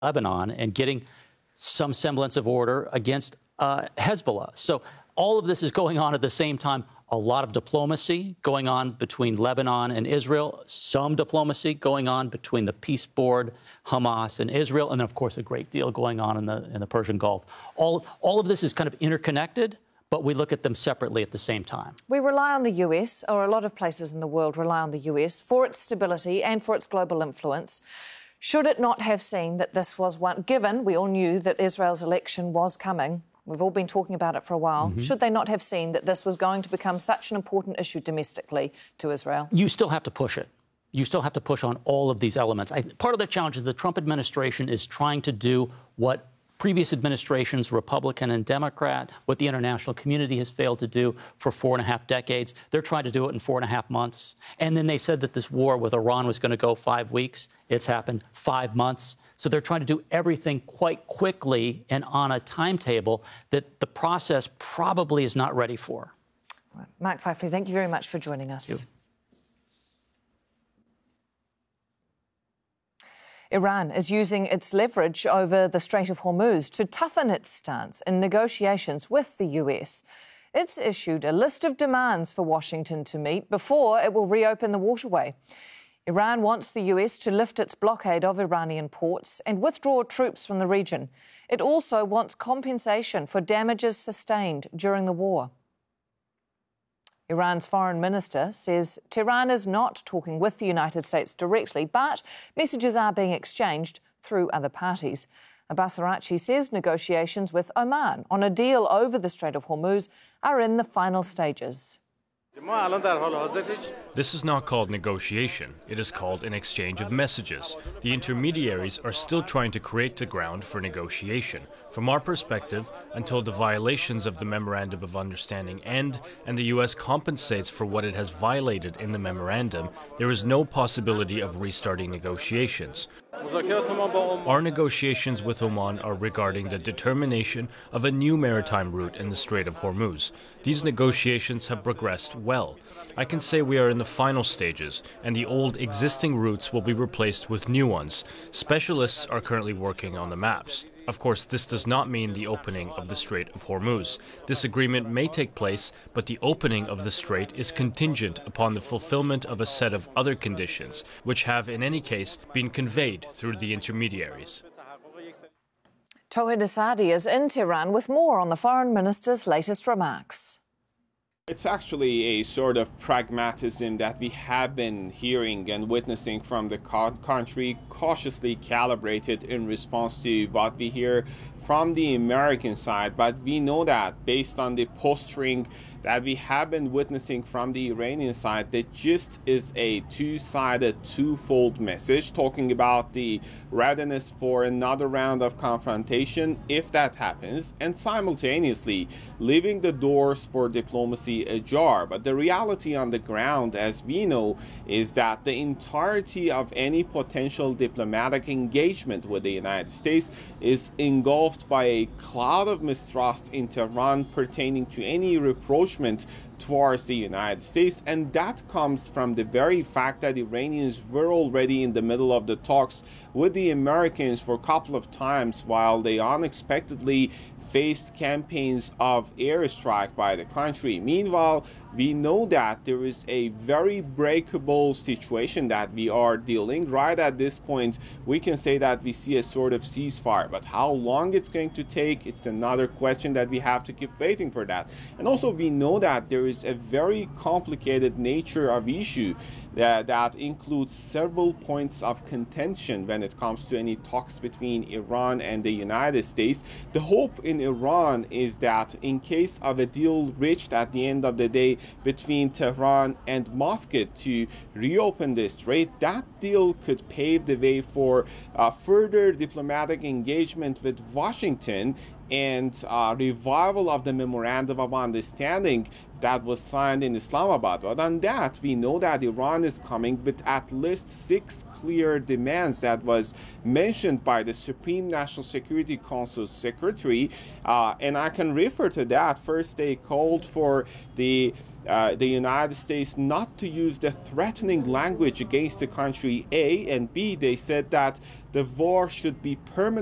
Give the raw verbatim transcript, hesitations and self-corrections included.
Lebanon and getting some semblance of order against uh, Hezbollah. So all of this is going on at the same time. A lot of diplomacy going on between Lebanon and Israel, some diplomacy going on between the peace board, Hamas, and Israel, and of course a great deal going on in the in the Persian Gulf. All all of this is kind of interconnected, but we look at them separately at the same time. We rely on the U S, or a lot of places in the world rely on the U S, for its stability and for its global influence. Should it not have seen that this was one, given we all knew that Israel's election was coming, we've all been talking about it for a while, mm-hmm. should they not have seen that this was going to become such an important issue domestically to Israel? You still have to push it. You still have to push on all of these elements. I, part of the challenge is the Trump administration is trying to do what previous administrations, Republican and Democrat, what the international community has failed to do for four and a half decades. They're trying to do it in four and a half months. And then they said that this war with Iran was going to go five weeks. It's happened five months. So they're trying to do everything quite quickly and on a timetable that the process probably is not ready for. Right. Mark Feifley, thank you very much for joining us. Thank you. Iran is using its leverage over the Strait of Hormuz to toughen its stance in negotiations with the U S. It's issued a list of demands for Washington to meet before it will reopen the waterway. Iran wants the U S to lift its blockade of Iranian ports and withdraw troops from the region. It also wants compensation for damages sustained during the war. Iran's foreign minister says Tehran is not talking with the United States directly, but messages are being exchanged through other parties. Abbas Araghchi says negotiations with Oman on a deal over the Strait of Hormuz are in the final stages. This is not called negotiation. It is called an exchange of messages. The intermediaries are still trying to create the ground for negotiation. From our perspective, until the violations of the Memorandum of Understanding end and the U S compensates for what it has violated in the memorandum, there is no possibility of restarting negotiations. Our negotiations with Oman are regarding the determination of a new maritime route in the Strait of Hormuz. These negotiations have progressed well. I can say we are in the final stages, and the old existing routes will be replaced with new ones. Specialists are currently working on the maps. Of course, this does not mean the opening of the Strait of Hormuz. This agreement may take place, but the opening of the strait is contingent upon the fulfillment of a set of other conditions, which have, in any case, been conveyed through the intermediaries. Tauhid Asadi is in Tehran with more on the foreign minister's latest remarks. It's actually a sort of pragmatism that we have been hearing and witnessing from the country, cautiously calibrated in response to what we hear from the American side. But we know that based on the posturing that we have been witnessing from the Iranian side, the gist is a two-sided, twofold message talking about the readiness for another round of confrontation if that happens, and simultaneously leaving the doors for diplomacy ajar. But the reality on the ground, as we know, is that the entirety of any potential diplomatic engagement with the United States is engulfed by a cloud of mistrust in Tehran pertaining to any reproach towards the United States, and that comes from the very fact that Iranians were already in the middle of the talks with the Americans for a couple of times while they unexpectedly faced campaigns of airstrike by the country. Meanwhile, we know that there is a very breakable situation that we are dealing. Right at this point, we can say that we see a sort of ceasefire, but how long it's going to take, it's another question that we have to keep waiting for that. And also we know that there is a very complicated nature of issue that, that includes several points of contention when it comes to any talks between Iran and the United States. The hope in Iran is that in case of a deal reached at the end of the day between Tehran and Moscow to reopen the strait, that deal could pave the way for uh, further diplomatic engagement with Washington and uh, revival of the Memorandum of Understanding that was signed in Islamabad. But on that, we know that Iran is coming with at least six clear demands that was mentioned by the Supreme National Security Council Secretary, uh, and I can refer to that. First, they called for the Uh, the United States not to use the threatening language against the country A, and B, they said that the war should be permanent.